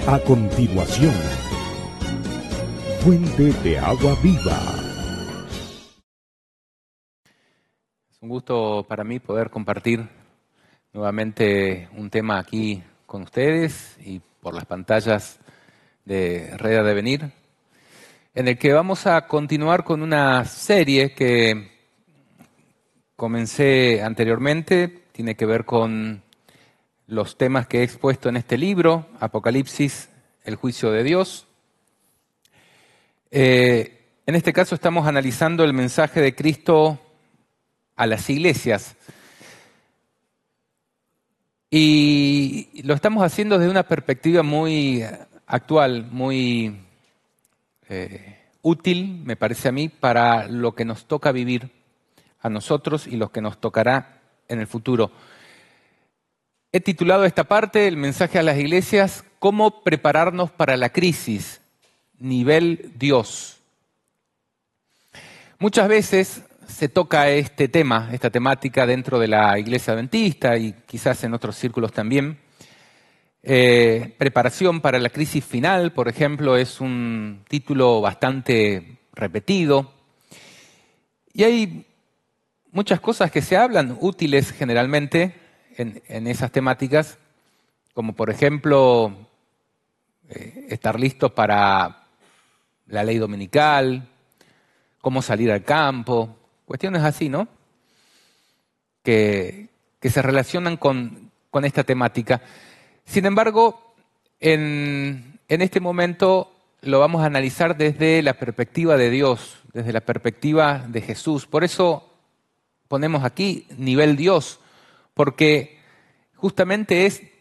A continuación, Fuente de Agua Viva. Es un gusto para mí poder compartir nuevamente un tema aquí con ustedes y por las pantallas de Red Adevenir, en el que vamos a continuar con una serie que comencé anteriormente. Tiene que ver con los temas que he expuesto en este libro, Apocalipsis, el juicio de Dios. En este caso estamos analizando el mensaje de Cristo a las iglesias. Y lo estamos haciendo desde una perspectiva muy actual, muy útil, me parece a mí, para lo que nos toca vivir a nosotros y lo que nos tocará en el futuro. He titulado esta parte, el mensaje a las iglesias, ¿cómo prepararnos para la crisis? Nivel Dios. Muchas veces se toca este tema, esta temática dentro de la iglesia adventista y quizás en otros círculos también. Preparación para la crisis final, por ejemplo, es un título bastante repetido. Y hay muchas cosas que se hablan, útiles generalmente, en esas temáticas, como por ejemplo, estar listos para la ley dominical, cómo salir al campo, cuestiones así, ¿no? Que se relacionan con esta temática. Sin embargo, en este momento lo vamos a analizar desde la perspectiva de Dios, desde la perspectiva de Jesús. Por eso ponemos aquí nivel Dios, porque justamente es